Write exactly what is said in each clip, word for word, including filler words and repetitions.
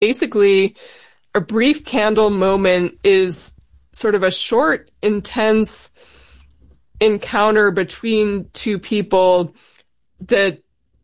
basically a brief candle moment is sort of a short, intense encounter between two people that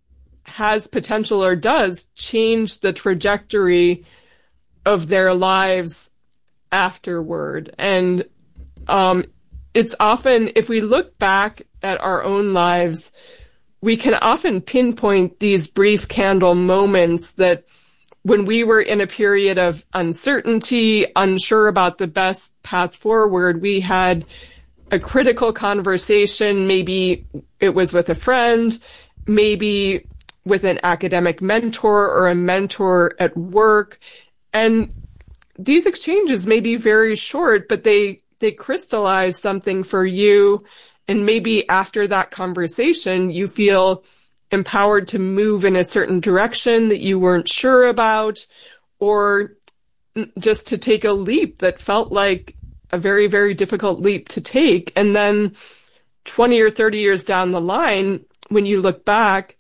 has potential or does change the trajectory of their lives afterward. And um, it's often, if we look back at our own lives, we can often pinpoint these brief candle moments that when we were in a period of uncertainty, unsure about the best path forward, we had a critical conversation. Maybe it was with a friend, maybe with an academic mentor or a mentor at work. And these exchanges may be very short, but they, they crystallize something for you. And maybe after that conversation, you feel empowered to move in a certain direction that you weren't sure about, or just to take a leap that felt like a very, very difficult leap to take. And then twenty or thirty years down the line, when you look back,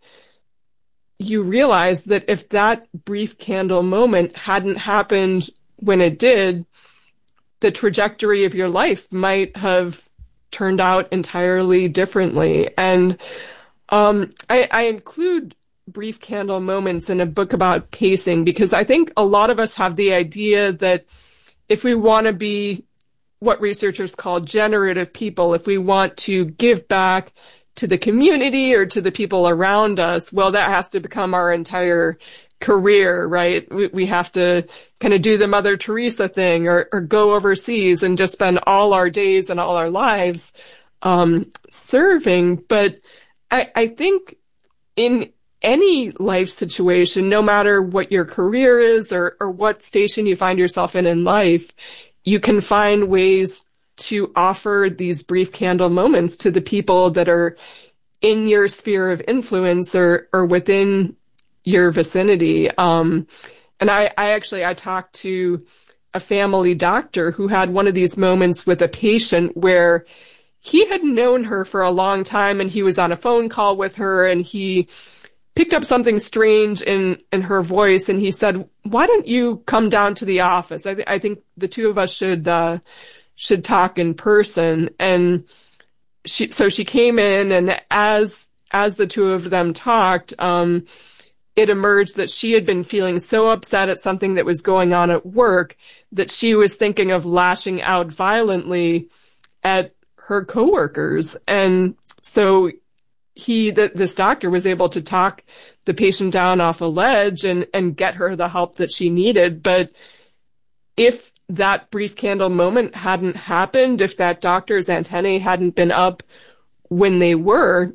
you realize that if that brief candle moment hadn't happened when it did, the trajectory of your life might have turned out entirely differently. And um, I, I include brief candle moments in a book about pacing because I think a lot of us have the idea that if we want to be what researchers call generative people, if we want to give back to the community or to the people around us, well, that has to become our entire career, right? We, we have to kind of do the Mother Teresa thing or, or go overseas and just spend all our days and all our lives um, serving. But I, I think in any life situation, no matter what your career is or, or what station you find yourself in in life, you can find ways to offer these brief candle moments to the people that are in your sphere of influence or, or within your vicinity. Um, and I, I actually, I talked to a family doctor who had one of these moments with a patient where he had known her for a long time and he was on a phone call with her and he picked up something strange in, in her voice. And he said, why don't you come down to the office? I, th- I think the two of us should, uh, should talk in person. And she, so she came in and as, as the two of them talked, um, it emerged that she had been feeling so upset at something that was going on at work that she was thinking of lashing out violently at her coworkers. And so he, that this doctor was able to talk the patient down off a ledge and, and get her the help that she needed. But if that brief candle moment hadn't happened, if that doctor's antennae hadn't been up when they were,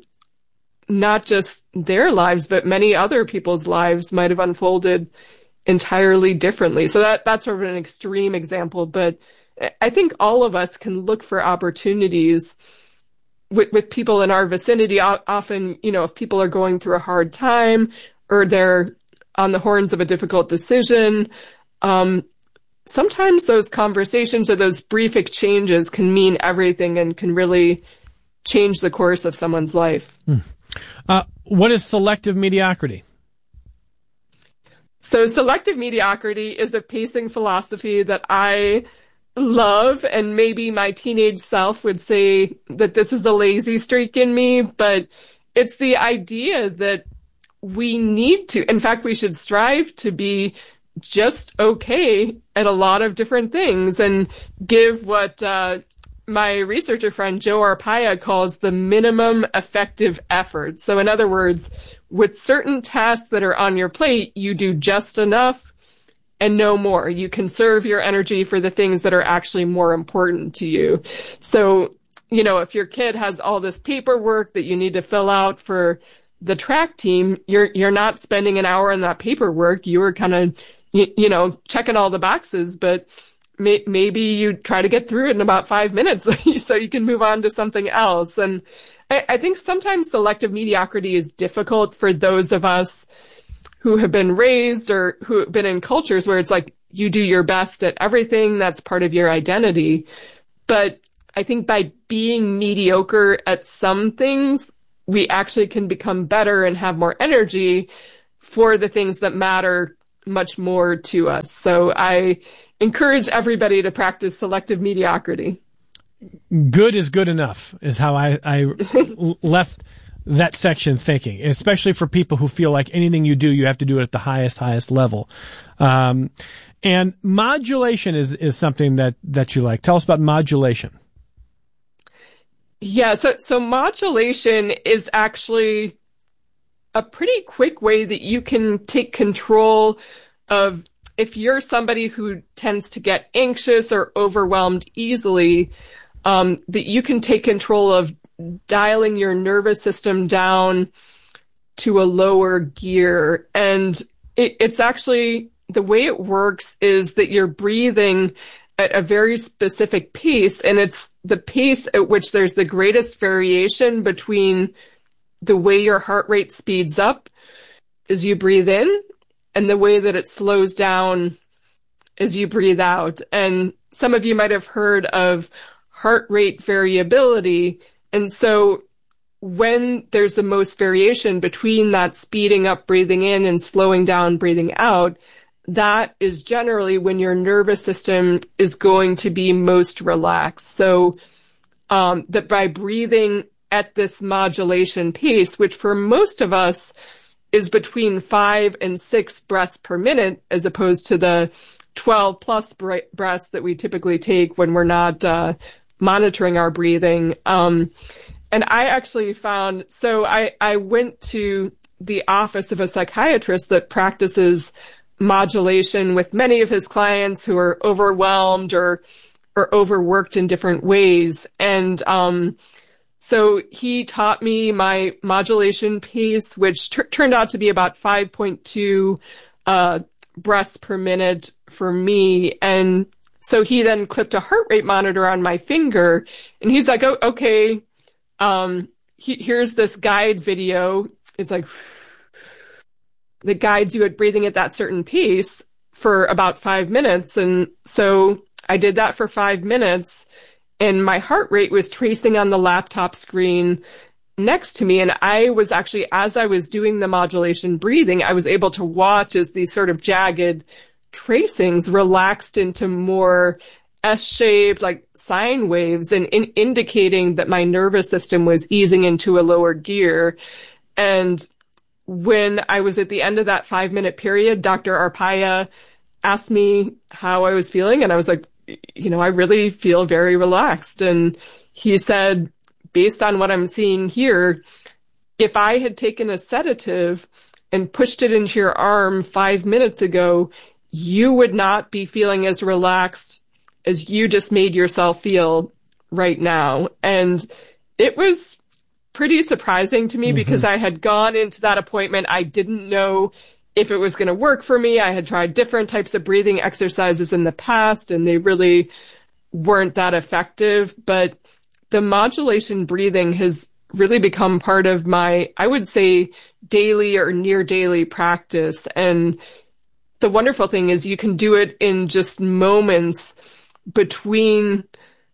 not just their lives, but many other people's lives might have unfolded entirely differently. So that, that's sort of an extreme example, but I think all of us can look for opportunities with, with people in our vicinity. Often, you know, if people are going through a hard time or they're on the horns of a difficult decision, um, sometimes those conversations or those brief exchanges can mean everything and can really change the course of someone's life. Hmm. Uh, what is selective mediocrity? So selective mediocrity is a pacing philosophy that I love, and maybe my teenage self would say that this is the lazy streak in me, but it's the idea that we need to, in fact, we should strive to be just okay at a lot of different things and give what uh, my researcher friend Joe Arpaia calls the minimum effective effort. So in other words, with certain tasks that are on your plate, you do just enough and no more. You conserve your energy for the things that are actually more important to you. So, you know, if your kid has all this paperwork that you need to fill out for the track team, you're you're not spending an hour on that paperwork. You were kind of, you, you know, checking all the boxes, but may, maybe you try to get through it in about five minutes so you can move on to something else. And I, I think sometimes selective mediocrity is difficult for those of us who have been raised or who have been in cultures where it's like you do your best at everything. That's part of your identity. But I think by being mediocre at some things, we actually can become better and have more energy for the things that matter much more to us. So I encourage everybody to practice selective mediocrity. Good is good enough is how I, I left that section thinking, especially for people who feel like anything you do, you have to do it at the highest, highest level. Um, and modulation is, is something that, that you like. Tell us about modulation. Yeah. So, so modulation is actually a pretty quick way that you can take control of, if you're somebody who tends to get anxious or overwhelmed easily, um, that you can take control of dialing your nervous system down to a lower gear. And it, it's actually, the way it works is that you're breathing at a very specific pace, and it's the pace at which there's the greatest variation between the way your heart rate speeds up as you breathe in and the way that it slows down as you breathe out. And some of you might have heard of heart rate variability. And so when there's the most variation between that speeding up, breathing in, and slowing down, breathing out, that is generally when your nervous system is going to be most relaxed. So um, that by breathing at this modulation pace, which for most of us is between five and six breaths per minute, as opposed to the twelve plus breaths that we typically take when we're not uh, monitoring our breathing. Um, and I actually found, so I, I went to the office of a psychiatrist that practices modulation with many of his clients who are overwhelmed or, or overworked in different ways. And, um, so he taught me my modulation pace, which t- turned out to be about five point two, uh, breaths per minute for me. And so he then clipped a heart rate monitor on my finger, and he's like, oh, okay, um, he, here's this guide video. It's like, that guides you at breathing at that certain pace for about five minutes. And so I did that for five minutes, and my heart rate was tracing on the laptop screen next to me. And I was actually, as I was doing the modulation breathing, I was able to watch as these sort of jagged tracings relaxed into more S-shaped, like sine waves, and in indicating that my nervous system was easing into a lower gear. And when I was at the end of that five minute period, Doctor Arpaia asked me how I was feeling, and I was like, you know, I really feel very relaxed. And he said, based on what I'm seeing here, if I had taken a sedative and pushed it into your arm five minutes ago, you would not be feeling as relaxed as you just made yourself feel right now. And it was pretty surprising to me, mm-hmm. because I had gone into that appointment. I didn't know if it was going to work for me. I had tried different types of breathing exercises in the past, and they really weren't that effective. But the modulation breathing has really become part of my, I would say, daily or near daily practice. And the wonderful thing is you can do it in just moments between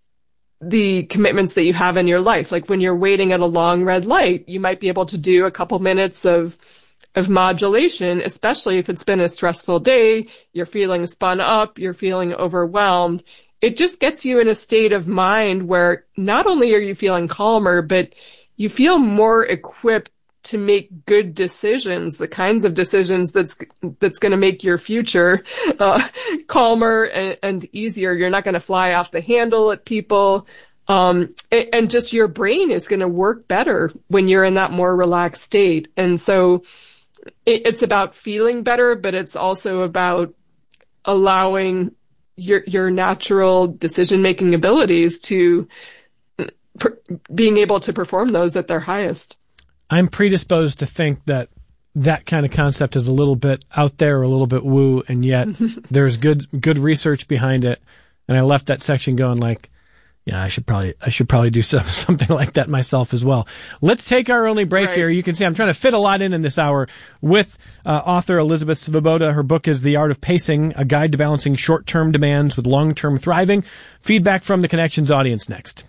the commitments that you have in your life. Like when you're waiting at a long red light, you might be able to do a couple minutes of of modulation, especially if it's been a stressful day, you're feeling spun up, you're feeling overwhelmed. It just gets you in a state of mind where not only are you feeling calmer, but you feel more equipped to make good decisions, the kinds of decisions that's that's going to make your future uh, calmer and, and easier. You're not going to fly off the handle at people. Um, and, and just your brain is going to work better when you're in that more relaxed state. And so it, it's about feeling better, but it's also about allowing your your natural decision-making abilities to per, being able to perform those at their highest. I'm predisposed to think that that kind of concept is a little bit out there, a little bit woo, and yet there's good good research behind it. And I left that section going like, yeah, I should probably I should probably do some, something like that myself as well. Let's take our only break right. here. You can see I'm trying to fit a lot in in this hour with uh, author Elizabeth Svoboda. Her book is The Art of Pacing, A Guide to Balancing Short-Term Demands with Long-Term Thriving. Feedback from the Connections audience next.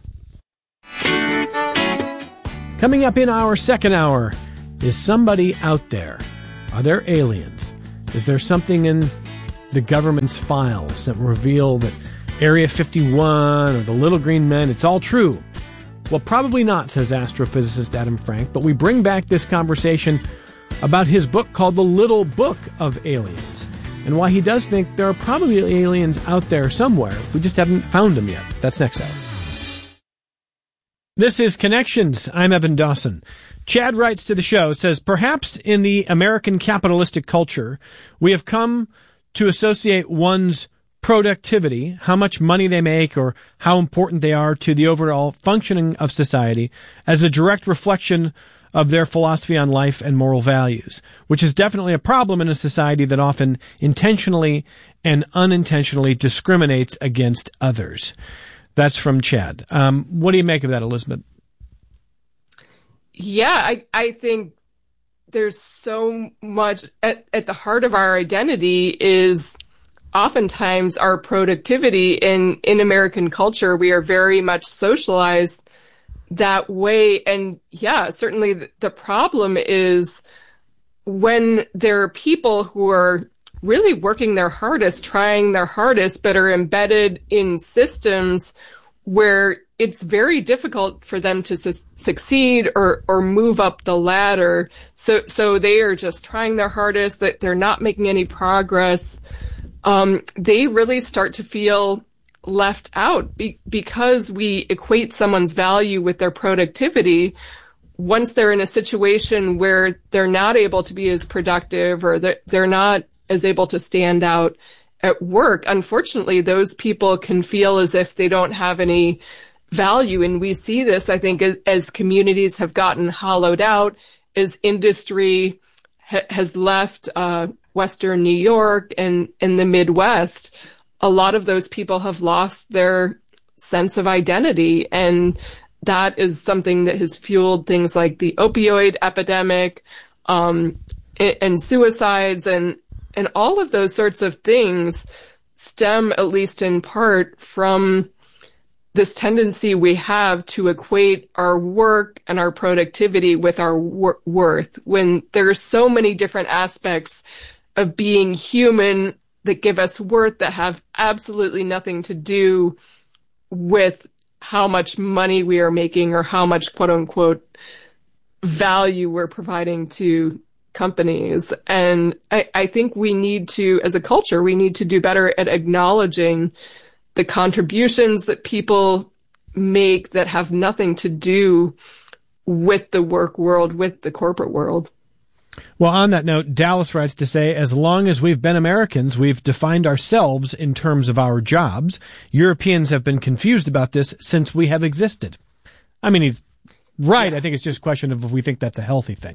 Coming up in our second hour, is somebody out there? Are there aliens? Is there something in the government's files that reveal that Area fifty-one or the Little Green Men, it's all true? Well, probably not, says astrophysicist Adam Frank, but we bring back this conversation about his book called The Little Book of Aliens, and why he does think there are probably aliens out there somewhere. We just haven't found them yet. That's next hour. This is Connections. I'm Evan Dawson. Chad writes to the show, says, perhaps in the American capitalistic culture, we have come to associate one's productivity, how much money they make or how important they are to the overall functioning of society, as a direct reflection of their philosophy on life and moral values, which is definitely a problem in a society that often intentionally and unintentionally discriminates against others. That's from Chad. Um, what do you make of that, Elizabeth? Yeah, I, I think there's so much at, at the heart of our identity is oftentimes our productivity. In, in American culture, we are very much socialized that way. And yeah, certainly the, the problem is when there are people who are really working their hardest, trying their hardest, but are embedded in systems where it's very difficult for them to su- succeed or, or move up the ladder. So, so they are just trying their hardest, that they're not making any progress. Um, they really start to feel left out be- because we equate someone's value with their productivity. Once they're in a situation where they're not able to be as productive or they're, they're not as able to stand out at work, unfortunately, those people can feel as if they don't have any value. And we see this, I think, as, as communities have gotten hollowed out, as industry ha- has left uh, Western New York and in the Midwest. A lot of those people have lost their sense of identity. And that is something that has fueled things like the opioid epidemic, um, and, and suicides, and and all of those sorts of things stem, at least in part, from this tendency we have to equate our work and our productivity with our wor- worth, when there are so many different aspects of being human that give us worth that have absolutely nothing to do with how much money we are making or how much quote unquote value we're providing to companies. And I, I think we need to, as a culture, we need to do better at acknowledging the contributions that people make that have nothing to do with the work world, with the corporate world. Well, on that note, Dallas writes to say, as long as we've been Americans, we've defined ourselves in terms of our jobs. Europeans have been confused about this since we have existed. I mean, he's right. Yeah. I think it's just a question of if we think that's a healthy thing.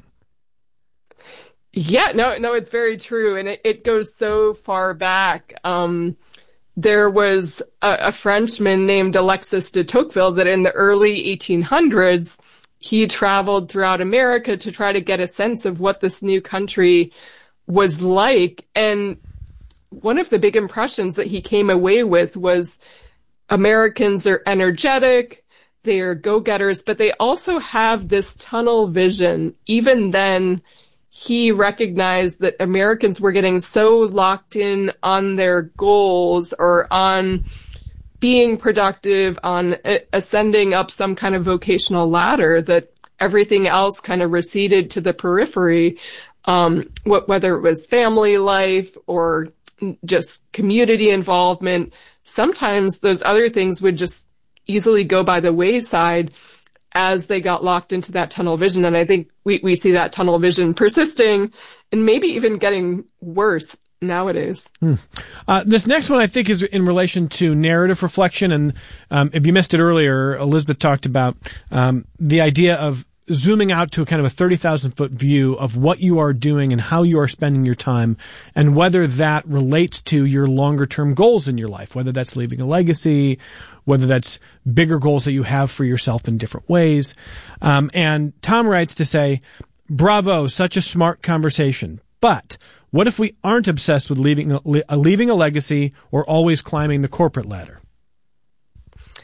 Yeah, no, no, it's very true. And it, it goes so far back. Um, there was a, a Frenchman named Alexis de Tocqueville that in the early eighteen hundreds, he traveled throughout America to try to get a sense of what this new country was like. And one of the big impressions that he came away with was Americans are energetic, they are go-getters, but they also have this tunnel vision. Even then, he recognized that Americans were getting so locked in on their goals or on being productive, on ascending up some kind of vocational ladder, that everything else kind of receded to the periphery, um, whether it was family life or just community involvement. Sometimes those other things would just easily go by the wayside as they got locked into that tunnel vision. And I think we, we see that tunnel vision persisting and maybe even getting worse nowadays. Hmm. Uh, this next one I think is in relation to narrative reflection. And um, if you missed it earlier, Elizabeth talked about um, the idea of zooming out to a kind of a thirty thousand foot view of what you are doing and how you are spending your time, and whether that relates to your longer term goals in your life, whether that's leaving a legacy, whether that's bigger goals that you have for yourself in different ways. Um, and Tom writes to say, bravo, such a smart conversation. But what if we aren't obsessed with leaving a, leaving a legacy or always climbing the corporate ladder?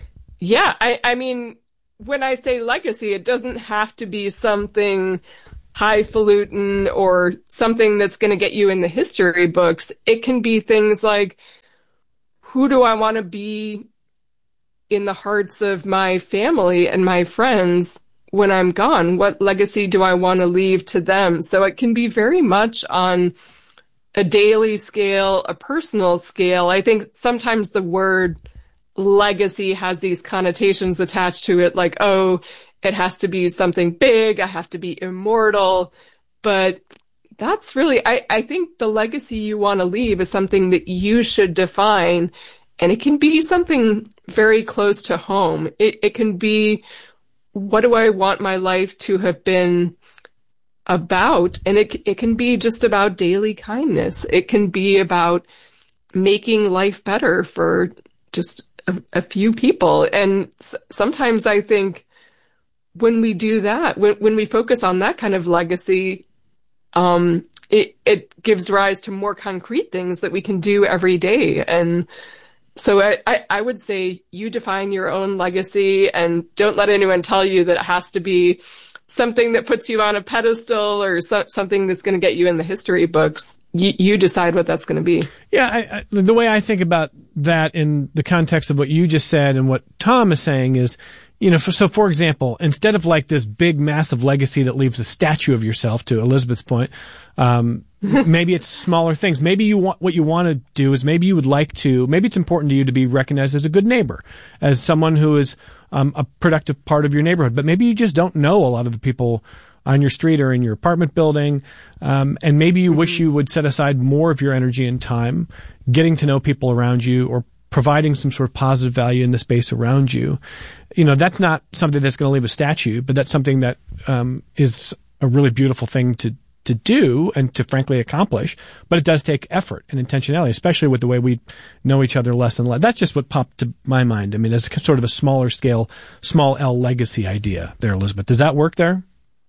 Yeah, I, I mean, when I say legacy, it doesn't have to be something highfalutin or something that's going to get you in the history books. It can be things like, who do I want to be in the hearts of my family and my friends when I'm gone? What legacy do I want to leave to them? So it can be very much on a daily scale, a personal scale. I think sometimes the word legacy has these connotations attached to it, like, oh, it has to be something big, I have to be immortal. But that's really, I, I think the legacy you want to leave is something that you should define. And it can be something very close to home. It, it can be, what do I want my life to have been about? And it, it can be just about daily kindness. It can be about making life better for just a, a few people. And s- sometimes I think when we do that, when, when we focus on that kind of legacy, um, it, it gives rise to more concrete things that we can do every day. And so I, I, I would say you define your own legacy, and don't let anyone tell you that it has to be something that puts you on a pedestal or so, something that's going to get you in the history books. You, you decide what that's going to be. Yeah, I, I, the way I think about that in the context of what you just said and what Tom is saying is, you know, for, so for example, instead of like this big, massive legacy that leaves a statue of yourself, to Elizabeth's point, um, maybe it's smaller things. Maybe you want, what you want to do is maybe you would like to, maybe it's important to you to be recognized as a good neighbor, as someone who is um, a productive part of your neighborhood. But maybe you just don't know a lot of the people on your street or in your apartment building. Um, and maybe you mm-hmm. wish you would set aside more of your energy and time getting to know people around you, or providing some sort of positive value in the space around you. You know, that's not something that's going to leave a statue, but that's something that um, is a really beautiful thing to to do and to frankly accomplish. But it does take effort and intentionality, especially with the way we know each other less and less. That's just what popped to my mind. I mean, it's sort of a smaller scale, small L legacy idea there, Elizabeth. Does that work there?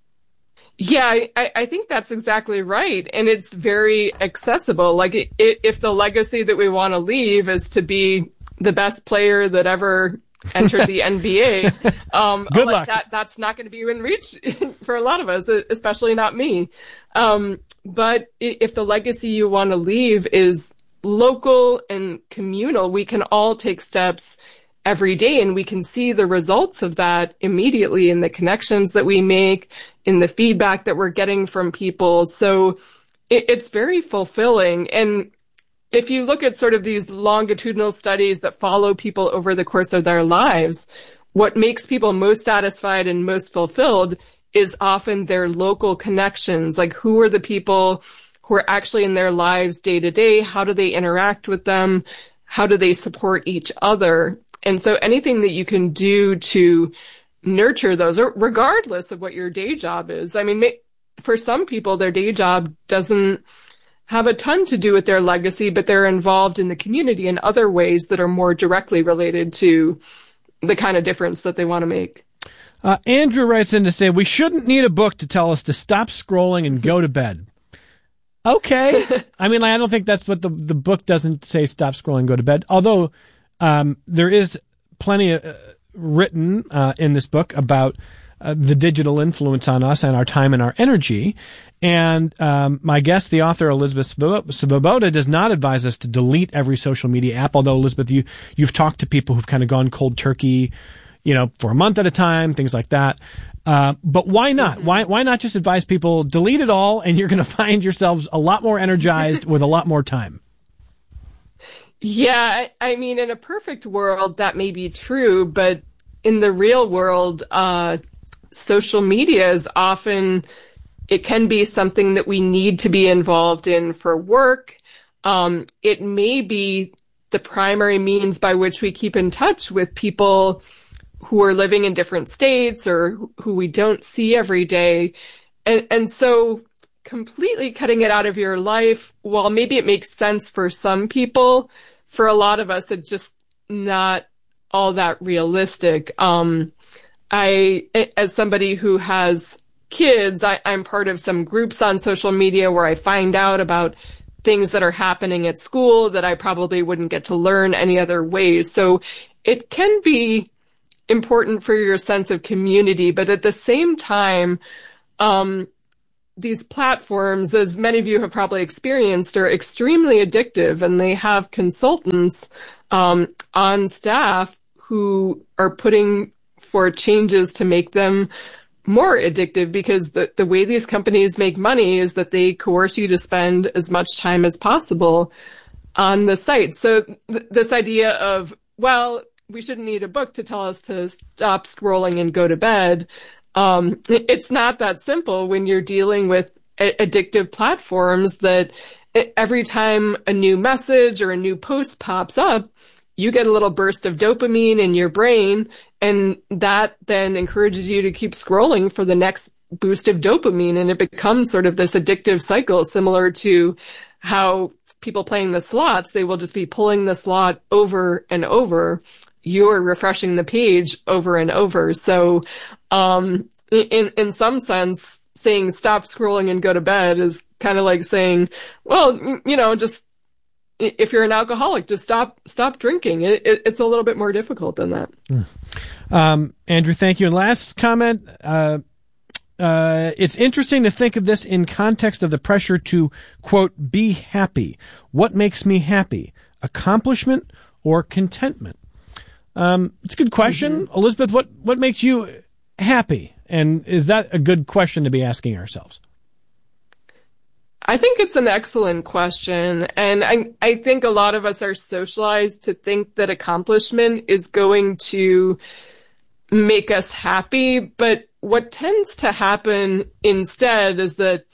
Yeah, I, I think that's exactly right. And it's very accessible. Like, it, if the legacy that we want to leave is to be the best player that ever entered the N B A, um, Good like luck. That, that's not going to be in reach for a lot of us, especially not me. Um, but if the legacy you want to leave is local and communal, we can all take steps every day, and we can see the results of that immediately in the connections that we make, in the feedback that we're getting from people. So it, it's very fulfilling. And if you look at sort of these longitudinal studies that follow people over the course of their lives, what makes people most satisfied and most fulfilled is often their local connections. Like, who are the people who are actually in their lives day to day? How do they interact with them? How do they support each other? And so anything that you can do to nurture those, or regardless of what your day job is. I mean, for some people, their day job doesn't have a ton to do with their legacy, but they're involved in the community in other ways that are more directly related to the kind of difference that they want to make. Uh, Andrew writes in to say, we shouldn't need a book to tell us to stop scrolling and go to bed. Okay. I mean, like, I don't think that's what the, the book doesn't say, stop scrolling, go to bed. Although, um, there is plenty uh, written, uh, in this book about uh, the digital influence on us and our time and our energy. And, um, my guest, the author, Elizabeth Svoboda, does not advise us to delete every social media app. Although, Elizabeth, you, you've talked to people who've kind of gone cold turkey, you know, for a month at a time, things like that. Uh, but why not? Mm-hmm. Why, why not just advise people, delete it all, and you're going to find yourselves a lot more energized with a lot more time? Yeah, I mean, in a perfect world, that may be true, but in the real world, uh, social media is often, it can be something that we need to be involved in for work. Um, it may be the primary means by which we keep in touch with people who are living in different states or who we don't see every day. And, and so completely cutting it out of your life, while maybe it makes sense for some people, for a lot of us, it's just not all that realistic. Um, I, as somebody who has kids, I, I'm part of some groups on social media where I find out about things that are happening at school that I probably wouldn't get to learn any other ways. So it can be important for your sense of community, but at the same time, um, these platforms, as many of you have probably experienced, are extremely addictive, and they have consultants um, on staff who are putting for changes to make them more addictive, because the, the way these companies make money is that they coerce you to spend as much time as possible on the site. So th- this idea of, well, we shouldn't need a book to tell us to stop scrolling and go to bed. Um, it's not that simple when you're dealing with a- addictive platforms that every time a new message or a new post pops up, you get a little burst of dopamine in your brain, and that then encourages you to keep scrolling for the next boost of dopamine. And it becomes sort of this addictive cycle, similar to how people playing the slots, they will just be pulling the slot over and over. You're refreshing the page over and over. So, um, in, in some sense, saying stop scrolling and go to bed is kind of like saying, well, you know, just, if you're an alcoholic, just stop, stop drinking. It, it, it's a little bit more difficult than that. Mm. Um, Andrew, thank you. And last comment, uh, uh, it's interesting to think of this in context of the pressure to, quote, be happy. What makes me happy? Accomplishment or contentment? Um, it's a good question. Mm-hmm. Elizabeth, what, what makes you happy? And is that a good question to be asking ourselves? I think it's an excellent question. And I, I think a lot of us are socialized to think that accomplishment is going to make us happy. But what tends to happen instead is that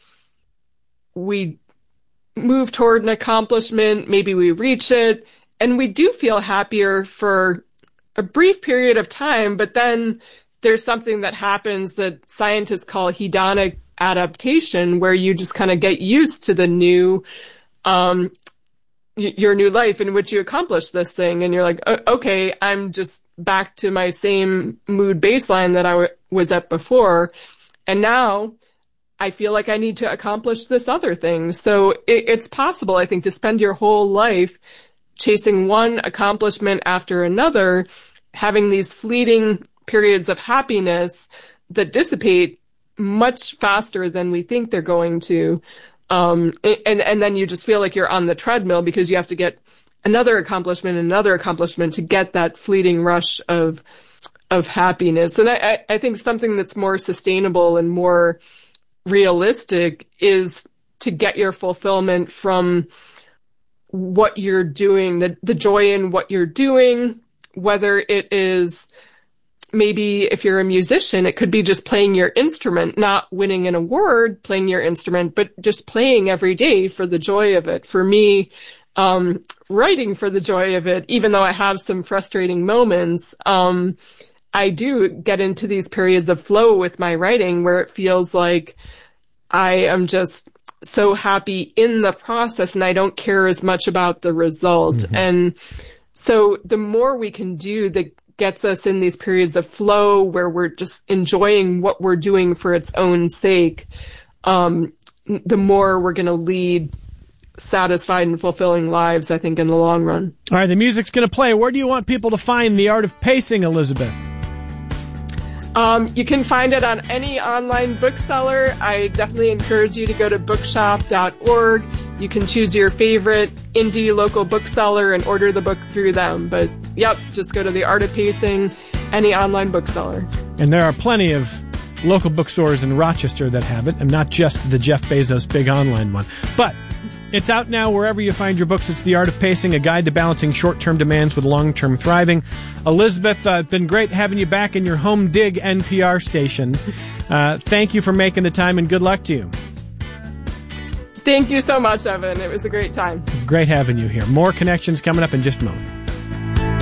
we move toward an accomplishment, maybe we reach it, and we do feel happier for a brief period of time, but then there's something that happens that scientists call hedonic adaptation, where you just kind of get used to the new, um, y- your new life in which you accomplish this thing. And you're like, okay, I'm just back to my same mood baseline that I w- was at before. And now I feel like I need to accomplish this other thing. So it, it's possible, I think, to spend your whole life chasing one accomplishment after another, having these fleeting periods of happiness that dissipate much faster than we think they're going to. Um, and, and then you just feel like you're on the treadmill because you have to get another accomplishment, another accomplishment to get that fleeting rush of, of happiness. And I, I think something that's more sustainable and more realistic is to get your fulfillment from what you're doing, the, the joy in what you're doing, whether it is, maybe if you're a musician, it could be just playing your instrument, not winning an award, playing your instrument, but just playing every day for the joy of it. For me, um, writing for the joy of it, even though I have some frustrating moments, um, I do get into these periods of flow with my writing where it feels like I am just so happy in the process and I don't care as much about the result. Mm-hmm. And so the more we can do that gets us in these periods of flow where we're just enjoying what we're doing for its own sake, um, the more we're going to lead satisfied and fulfilling lives, I think, in the long run. All right, the music's going to play. Where do you want people to find The Art of Pacing, Elizabeth? Um, you can find it on any online bookseller. I definitely encourage you to go to bookshop dot org. You can choose your favorite indie local bookseller and order the book through them. But, yep, just go to The Art of Pacing, any online bookseller. And there are plenty of local bookstores in Rochester that have it, and not just the Jeff Bezos big online one. But it's out now wherever you find your books. It's The Art of Pacing, a guide to balancing short-term demands with long-term thriving. Elizabeth, uh, it's been great having you back in your home dig N P R station. Uh, thank you for making the time, and good luck to you. Thank you so much, Evan. It was a great time. Great having you here. More connections coming up in just a moment.